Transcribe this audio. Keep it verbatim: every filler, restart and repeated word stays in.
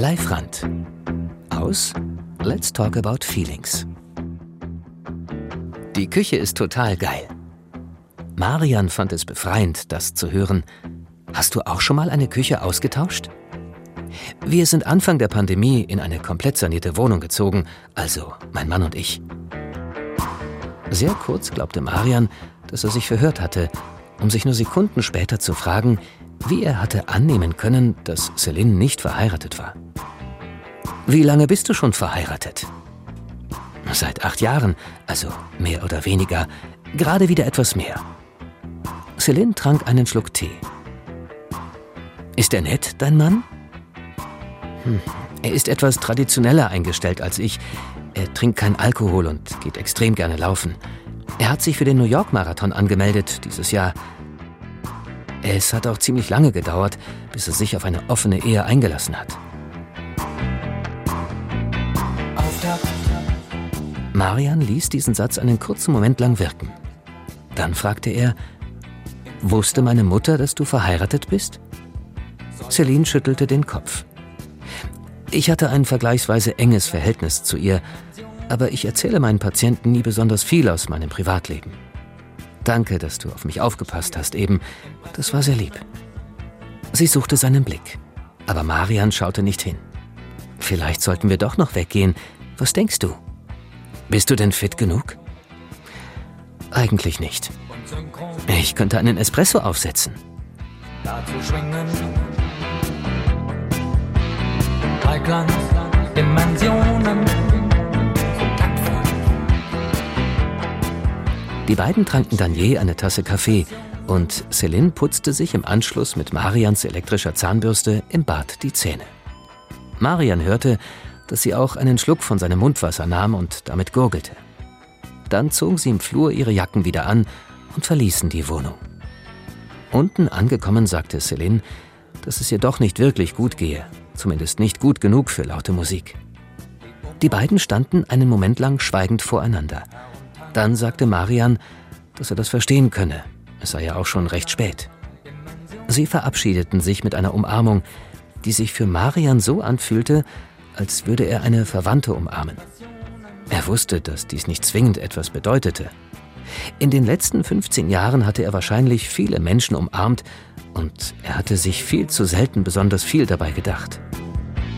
Live-Rand aus Let's Talk About Feelings. Die Küche ist total geil. Marian fand es befreiend, das zu hören. Hast du auch schon mal eine Küche ausgetauscht? Wir sind Anfang der Pandemie in eine komplett sanierte Wohnung gezogen, also mein Mann und ich. Sehr kurz glaubte Marian, dass er sich verhört hatte, um sich nur Sekunden später zu fragen, wie er hatte annehmen können, dass Céline nicht verheiratet war. Wie lange bist du schon verheiratet? Seit acht Jahren, also mehr oder weniger, gerade wieder etwas mehr. Céline trank einen Schluck Tee. Ist er nett, dein Mann? Hm. Er ist etwas traditioneller eingestellt als ich. Er trinkt keinen Alkohol und geht extrem gerne laufen. Er hat sich für den New York-Marathon angemeldet dieses Jahr. Es hat auch ziemlich lange gedauert, bis er sich auf eine offene Ehe eingelassen hat. Marian ließ diesen Satz einen kurzen Moment lang wirken. Dann fragte er, wusste meine Mutter, dass du verheiratet bist? Céline schüttelte den Kopf. Ich hatte ein vergleichsweise enges Verhältnis zu ihr, aber ich erzähle meinen Patienten nie besonders viel aus meinem Privatleben. Danke, dass du auf mich aufgepasst hast eben. Das war sehr lieb. Sie suchte seinen Blick, aber Marian schaute nicht hin. Vielleicht sollten wir doch noch weggehen. Was denkst du? Bist du denn fit genug? Eigentlich nicht. Ich könnte einen Espresso aufsetzen. Dazu schwingen. Bei Glanz, Dimensionen. Die beiden tranken dann je eine Tasse Kaffee und Céline putzte sich im Anschluss mit Marians elektrischer Zahnbürste im Bad die Zähne. Marian hörte, dass sie auch einen Schluck von seinem Mundwasser nahm und damit gurgelte. Dann zogen sie im Flur ihre Jacken wieder an und verließen die Wohnung. Unten angekommen sagte Céline, dass es ihr doch nicht wirklich gut gehe, zumindest nicht gut genug für laute Musik. Die beiden standen einen Moment lang schweigend voreinander. Dann sagte Marian, dass er das verstehen könne, es sei ja auch schon recht spät. Sie verabschiedeten sich mit einer Umarmung, die sich für Marian so anfühlte, als würde er eine Verwandte umarmen. Er wusste, dass dies nicht zwingend etwas bedeutete. In den letzten fünfzehn Jahren hatte er wahrscheinlich viele Menschen umarmt und er hatte sich viel zu selten besonders viel dabei gedacht.